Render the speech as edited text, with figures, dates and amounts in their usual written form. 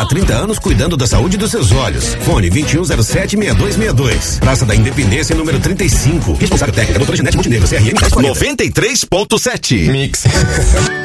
30 anos cuidando da saúde dos seus olhos. Fone 2107-6262. Praça da Independência, número 35. Responsável técnica, doutora Janete Montenegro, CRM 1040. 93.7 Mix.